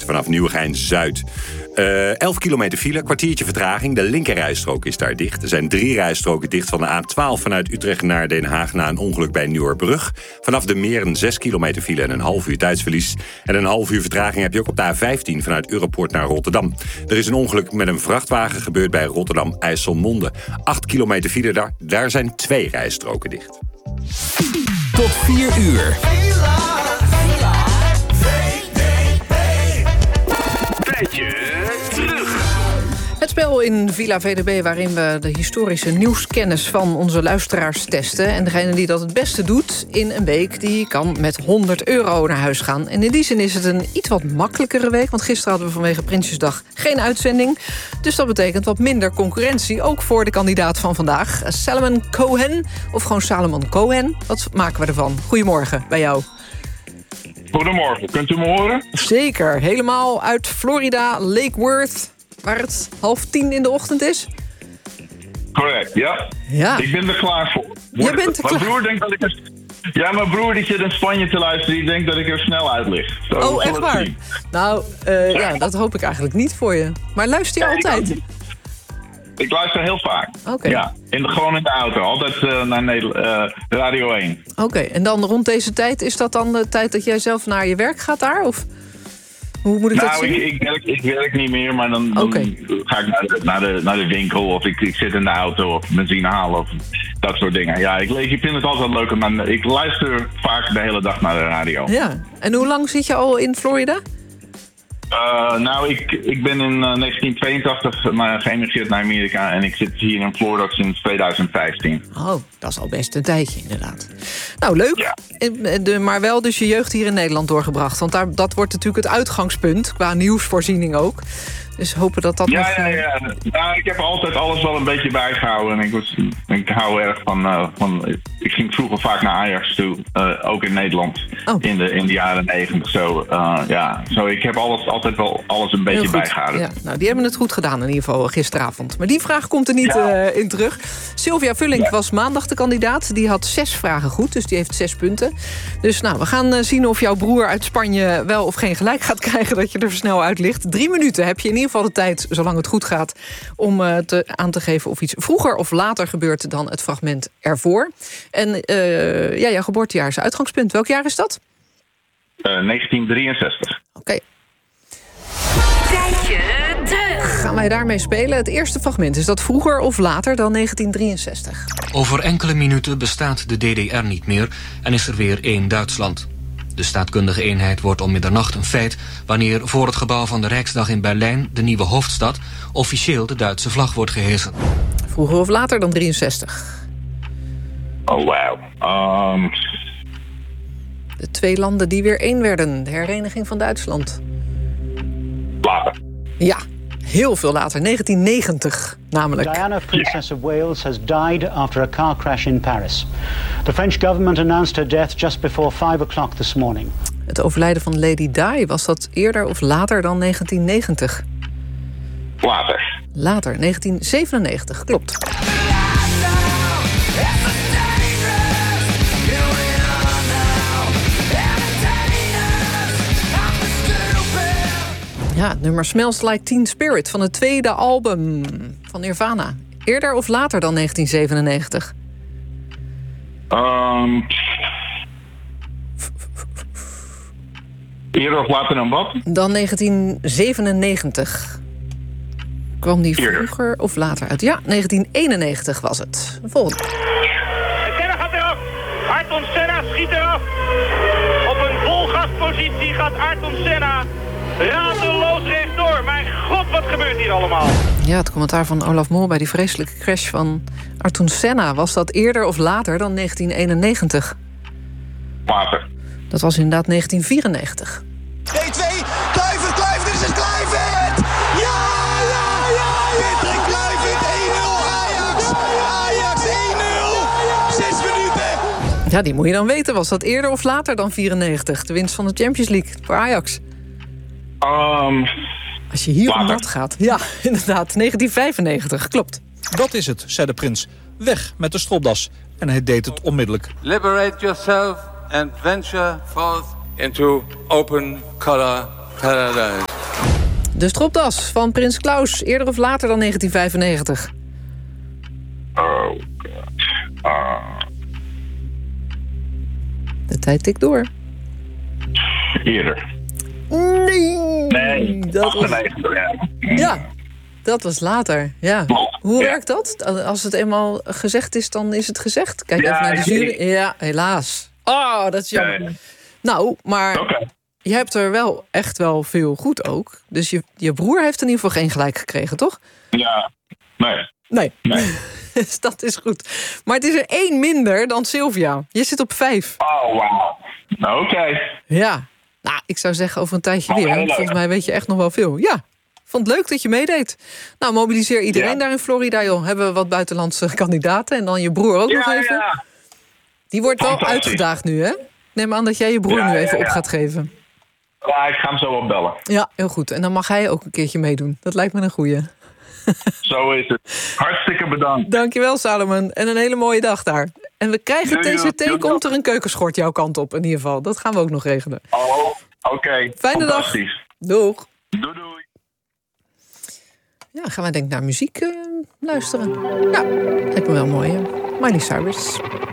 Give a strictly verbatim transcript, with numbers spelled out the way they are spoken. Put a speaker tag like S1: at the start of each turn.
S1: vanaf Nieuwegein-Zuid. Uh, elf kilometer file, kwartiertje vertraging. De linkerrijstrook is daar dicht. Er zijn drie rijstroken dicht van de A twaalf vanuit Utrecht naar Den Haag na een ongeluk bij Nieuwerbrug. Vanaf de Meren zes kilometer file en een half uur tijdsverlies. En een half uur vertraging heb je ook op de A vijftien vanuit Europoort naar Rotterdam. Er is een ongeluk met een vrachtwagen gebeurd bij Rotterdam-IJsselmonde. acht kilometer file daar, daar zijn twee rijstroken dicht.
S2: Tot vier uur.
S3: Het spel in Villa V D B waarin we de historische nieuwskennis van onze luisteraars testen. En degene die dat het beste doet in een week, die kan met honderd euro naar huis gaan. En in die zin is het een iets wat makkelijkere week, want gisteren hadden we vanwege Prinsjesdag geen uitzending. Dus dat betekent wat minder concurrentie, ook voor de kandidaat van vandaag. Salomon Cohen, of gewoon Salomon Cohen. Wat maken we ervan? Goedemorgen bij jou.
S4: Goedemorgen, kunt u me horen?
S3: Zeker, helemaal uit Florida, Lake Worth, waar het half tien in de ochtend is.
S4: Correct, ja.
S3: Ja.
S4: Ik ben er klaar voor.
S3: Je bent er
S4: mijn
S3: klaar.
S4: broer denkt dat ik er... Ja, mijn broer die zit in Spanje te luisteren, die denkt dat ik er snel uit lig. Zo,
S3: Oh, echt
S4: het
S3: waar?
S4: zien.
S3: Nou, uh, ja, dat hoop ik eigenlijk niet voor je. Maar luister je
S4: Ja,
S3: altijd?
S4: Ik, ik luister heel vaak.
S3: Oké. Okay.
S4: Ja, in de, gewoon in de auto. Altijd uh, naar Nederland, uh, Radio één.
S3: Oké, okay. En dan rond deze tijd, is dat dan de tijd dat jij zelf naar je werk gaat daar? Of hoe moet ik
S4: nou,
S3: dat zien?
S4: Ik, ik, werk, ik werk niet meer, maar dan, dan
S3: okay.
S4: ga ik naar de, naar, de, naar de winkel of ik, ik zit in de auto of benzine halen of dat soort dingen. Ja, ik, ik vind het altijd leuk, maar ik luister vaak de hele dag naar de radio.
S3: Ja, en hoe lang zit je al in Florida?
S4: Uh, nou, ik, ik ben in uh, negentien tweeëntachtig uh, geëmigreerd naar Amerika en ik zit hier in Florida sinds tweeduizend vijftien.
S3: Oh, dat is al best een tijdje inderdaad. Nou, leuk.
S4: Ja.
S3: De, maar wel dus je jeugd hier in Nederland doorgebracht. Want daar, dat wordt natuurlijk het uitgangspunt, qua nieuwsvoorziening ook. Dus hopen dat dat
S4: ja,
S3: nog...
S4: Ja, ja, nou, ik heb altijd alles wel een beetje bijgehouden. En ik, was, ik hou erg van, uh, van... Ik ging vroeger vaak naar Ajax toe, uh, ook in Nederland,
S3: oh. in,
S4: de, in de jaren negentig. Zo, uh, ja, zo, ik heb alles, altijd wel alles een beetje bijgehouden.
S3: Ja, nou, die hebben het goed gedaan in ieder geval gisteravond. Maar die vraag komt er niet ja. uh, in terug. Sylvia Vullink ja. was maandag de kandidaat. Die had zes vragen goed, dus die heeft zes punten. Dus nou, we gaan uh, zien of jouw broer uit Spanje wel of geen gelijk gaat krijgen, dat je er snel uit ligt. Drie minuten heb je in ieder geval de tijd, zolang het goed gaat, om uh, te, aan te geven of iets vroeger of later gebeurt dan het fragment ervoor. En uh, ja, jouw geboortejaar is uitgangspunt. Welk jaar is dat?
S4: Uh, negentien drieënzestig.
S3: Oké. Okay. Tijdje terug. Gaan wij daarmee spelen? Het eerste fragment, is dat vroeger of later dan negentien drieënzestig?
S5: Over enkele minuten bestaat de D D R niet meer en is er weer één Duitsland. De staatkundige eenheid wordt om middernacht een feit wanneer voor het gebouw van de Rijksdag in Berlijn, de nieuwe hoofdstad, officieel de Duitse vlag wordt gehesen.
S3: Vroeger of later dan drieënzestig?
S4: Oh, wauw. Um...
S3: De twee landen die weer één werden. De hereniging van Duitsland.
S4: Later.
S3: Ja, heel veel later. negentien negentig namelijk.
S6: Diana, Princess of Wales, has died after a car crash in Paris. The French government announced her death just before five o'clock this morning.
S3: Het overlijden van Lady Di, was dat eerder of later dan negentien negentig?
S4: Later.
S3: Later, negentien zevenennegentig, klopt. Ja, het nummer Smells Like Teen Spirit van het tweede album van Nirvana. Eerder of later dan negentien zevenennegentig?
S4: Um, eerder of later dan wat?
S3: Dan negentien zevenennegentig. Kwam die vroeger eerder of later uit? Ja, negentien eenennegentig was het. Volgende.
S7: Senna gaat eraf. Ayrton Senna schiet eraf. Op een volgaspositie gaat Ayrton Senna radeloos rechtdoor. Mijn god, wat gebeurt hier allemaal?
S3: Ja, het commentaar van Olaf Mol bij die vreselijke crash van Ayrton Senna. Was dat eerder of later dan negentien eenennegentig?
S4: Later.
S3: Dat was inderdaad negentien vierennegentig.
S8: twee twee, Kluivert, Kluivert, is het Kluivert! Ja, ja, ja! Patrick Kluivert, één nul Ajax! Ajax één nul! Zes minuten!
S3: Ja, die moet je dan weten. Was dat eerder of later dan vierennegentig? De winst van de Champions League voor Ajax.
S4: Um,
S3: Als je hier
S4: later.
S3: om dat gaat. Ja, inderdaad. negentien vijfennegentig, klopt.
S9: Dat is het, zei de prins. Weg met de stropdas. En hij deed het onmiddellijk.
S10: Liberate yourself and venture forth into open color paradise.
S3: De stropdas van Prins Klaus, eerder of later dan negentien vijfennegentig?
S4: Oh, god. Uh,
S3: De tijd tikt door.
S4: eerder.
S3: Nee,
S4: Nee,
S3: dat was...
S4: achtennegentig, ja.
S3: Ja, dat was later. Ja. Hoe
S4: Ja.
S3: werkt dat? Als het eenmaal gezegd is, dan is het gezegd. Kijk
S4: Ja,
S3: even naar de
S4: ik
S3: jury.
S4: weet.
S3: Ja, helaas. Oh, dat is jammer.
S4: Nee.
S3: Nou, maar
S4: Oké.
S3: je hebt er wel echt wel veel goed ook. Dus je, je broer heeft in ieder geval geen gelijk gekregen, toch?
S4: Ja, nee.
S3: Nee.
S4: Nee.
S3: Dus dat is goed. Maar het is er één minder dan Sylvia. Je zit op vijf.
S4: Oh, wauw. Nou, oké.
S3: Ja. Nou, ik zou zeggen over een tijdje
S4: Oh,
S3: weer.
S4: heel leuk.
S3: Volgens mij weet je echt nog wel veel. Ja. Vond het leuk dat je meedeed. Nou, mobiliseer iedereen
S4: Ja.
S3: daar in Florida, joh. Hebben we wat buitenlandse kandidaten. En dan je broer ook nog
S4: Ja,
S3: even.
S4: ja.
S3: Die wordt wel
S4: Fantastisch.
S3: uitgedaagd nu, hè? Neem aan dat jij je broer
S4: Ja,
S3: nu
S4: ja,
S3: even
S4: ja.
S3: op gaat geven.
S4: Ja, ik ga hem zo opbellen.
S3: Ja, heel goed. En dan mag hij ook een keertje meedoen. Dat lijkt me een goeie.
S4: Zo is het. Hartstikke bedankt.
S3: Dankjewel, Salomon. En een hele mooie dag daar. En we krijgen
S4: Doei,
S3: T C T,
S4: doei.
S3: komt er een keukenschort jouw kant op in ieder geval. Dat gaan we ook nog regelen.
S4: Oh, oké.
S3: Fijne dag.
S4: Fantastisch.
S3: Doeg.
S4: Doei, doei.
S3: Ja, gaan we denk ik naar muziek uh, luisteren. Ja, lijkt me wel mooi, hè? Miley Cyrus.